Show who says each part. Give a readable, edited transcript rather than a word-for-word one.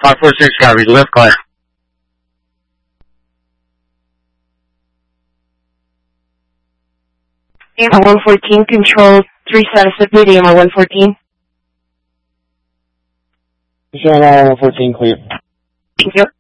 Speaker 1: 546 got to be lift, go ahead.
Speaker 2: AMR 114, control 3 status update, AMR 114.
Speaker 3: AMR 114, clear.
Speaker 2: Thank you.